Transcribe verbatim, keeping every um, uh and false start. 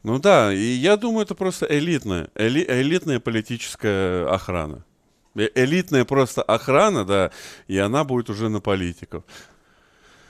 Ну да, и я думаю, это просто элитная, эли- элитная политическая охрана. Э- Элитная просто охрана, да, и она будет уже на политиков.